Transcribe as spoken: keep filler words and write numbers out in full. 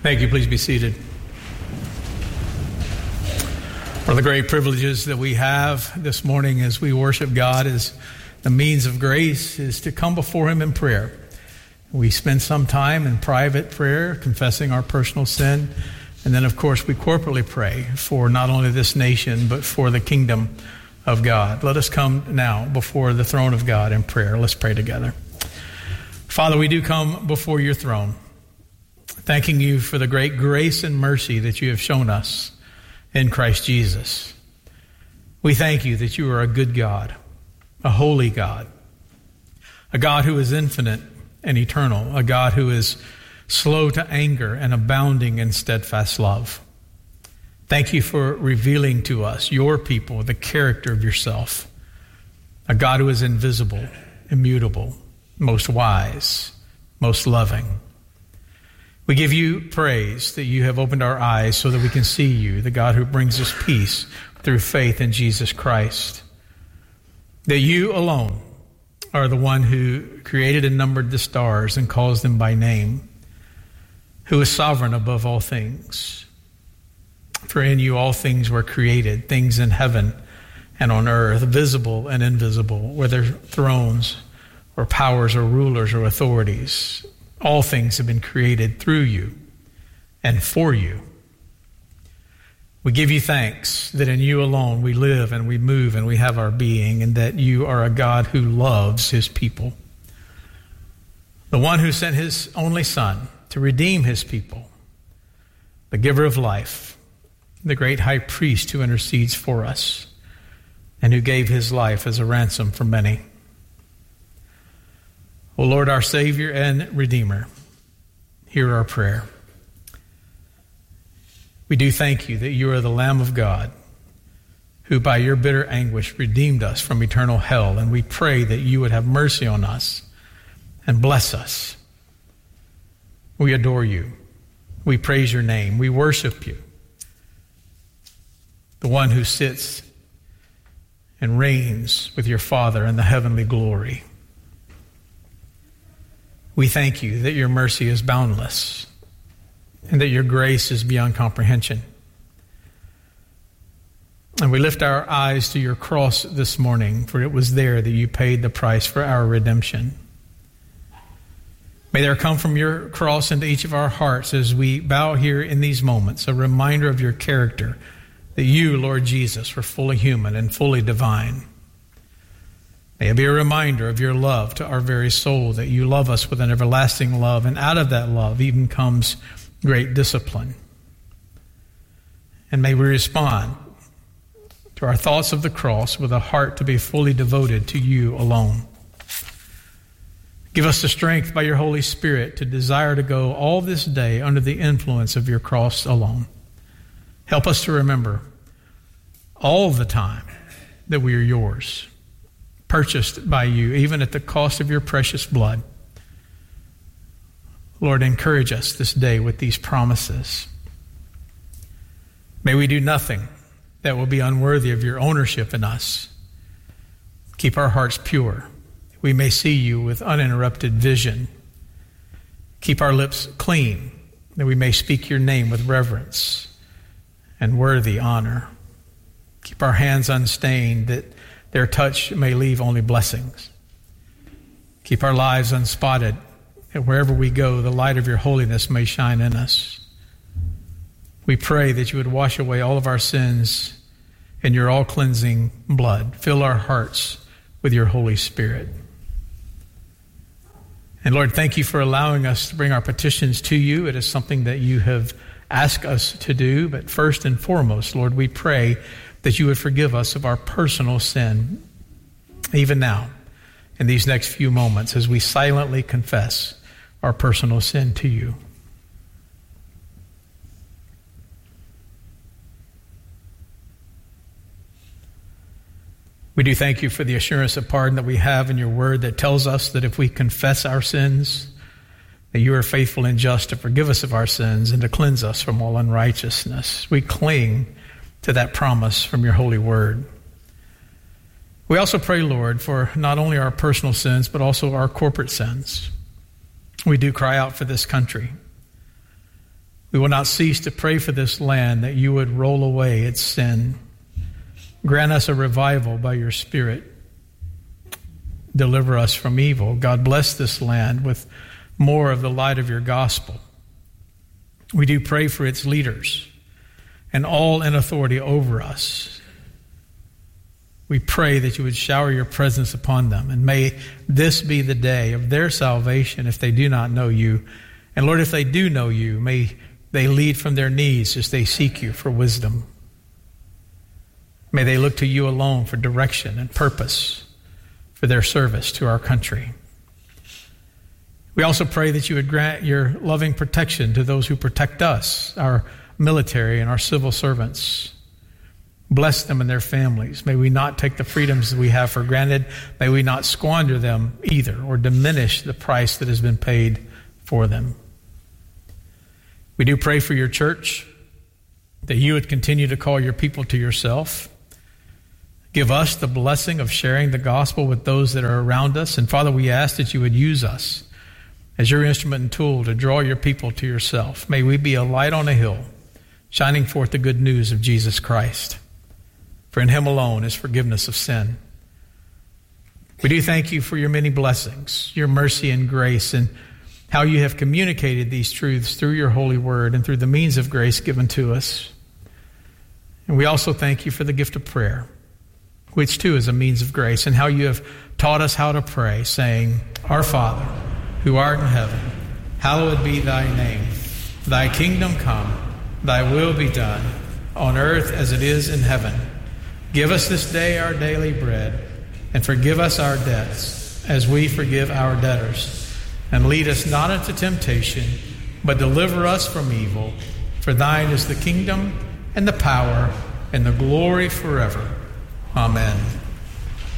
Thank you. Please be seated. One of the great privileges that we have this morning as we worship God is the means of grace is to come before Him in prayer. We spend some time in private prayer, confessing our personal sin. And then, of course, we corporately pray for not only this nation, but for the kingdom of God. Let us come now before the throne of God in prayer. Let's pray together. Father, we do come before your throne, thanking you for the great grace and mercy that you have shown us in Christ Jesus. We thank you that you are a good God, a holy God, a God who is infinite and eternal, a God who is slow to anger and abounding in steadfast love. Thank you for revealing to us, your people, the character of yourself, a God who is invisible, immutable, most wise, most loving. We give you praise that you have opened our eyes so that we can see you, the God who brings us peace through faith in Jesus Christ. That you alone are the one who created and numbered the stars and calls them by name, who is sovereign above all things. For in you all things were created, things in heaven and on earth, visible and invisible, whether thrones or powers or rulers or authorities. All things have been created through you and for you. We give you thanks that in you alone we live and we move and we have our being, and that you are a God who loves his people. The one who sent his only Son to redeem his people, the giver of life, the great high priest who intercedes for us and who gave his life as a ransom for many. O Lord, our Savior and Redeemer, hear our prayer. We do thank you that you are the Lamb of God, who by your bitter anguish redeemed us from eternal hell, and we pray that you would have mercy on us and bless us. We adore you. We praise your name. We worship you, the one who sits and reigns with your Father in the heavenly glory. We thank you that your mercy is boundless and that your grace is beyond comprehension. And we lift our eyes to your cross this morning, for it was there that you paid the price for our redemption. May there come from your cross into each of our hearts as we bow here in these moments a reminder of your character, that you, Lord Jesus, were fully human and fully divine. May it be a reminder of your love to our very soul, that you love us with an everlasting love, and out of that love even comes great discipline. And may we respond to our thoughts of the cross with a heart to be fully devoted to you alone. Give us the strength by your Holy Spirit to desire to go all this day under the influence of your cross alone. Help us to remember all the time that we are yours, purchased by you, even at the cost of your precious blood. Lord, encourage us this day with these promises. May we do nothing that will be unworthy of your ownership in us. Keep our hearts pure. We may see you with uninterrupted vision. Keep our lips clean, that we may speak your name with reverence and worthy honor. Keep our hands unstained, that their touch may leave only blessings. Keep our lives unspotted, that wherever we go, the light of your holiness may shine in us. We pray that you would wash away all of our sins in your all-cleansing blood. Fill our hearts with your Holy Spirit. And Lord, thank you for allowing us to bring our petitions to you. It is something that you have asked us to do. But first and foremost, Lord, we pray that you would forgive us of our personal sin, even now, in these next few moments, as we silently confess our personal sin to you. We do thank you for the assurance of pardon that we have in your word that tells us that if we confess our sins, that you are faithful and just to forgive us of our sins and to cleanse us from all unrighteousness. We cling to that promise from your holy word. We also pray, Lord, for not only our personal sins, but also our corporate sins. We do cry out for this country. We will not cease to pray for this land, that you would roll away its sin. Grant us a revival by your Spirit. Deliver us from evil. God, bless this land with more of the light of your gospel. We do pray for its leaders and all in authority over us. We pray that you would shower your presence upon them, and may this be the day of their salvation if they do not know you. And Lord, if they do know you, may they lead from their knees as they seek you for wisdom. May they look to you alone for direction and purpose for their service to our country. We also pray that you would grant your loving protection to those who protect us, our military and our civil servants. Bless them and their families. May we not take the freedoms that we have for granted. May we not squander them either or diminish the price that has been paid for them. We do pray for your church, that you would continue to call your people to yourself. Give us the blessing of sharing the gospel with those that are around us. And Father, we ask that you would use us as your instrument and tool to draw your people to yourself. May we be a light on a hill, shining forth the good news of Jesus Christ. For in him alone is forgiveness of sin. We do thank you for your many blessings, your mercy and grace, and how you have communicated these truths through your holy word and through the means of grace given to us. And we also thank you for the gift of prayer, which too is a means of grace, and how you have taught us how to pray, saying, Our Father, who art in heaven, hallowed be thy name. Thy kingdom come, thy will be done, on earth as it is in heaven. Give us this day our daily bread, and forgive us our debts, as we forgive our debtors. And lead us not into temptation, but deliver us from evil. For thine is the kingdom, and the power, and the glory forever. Amen.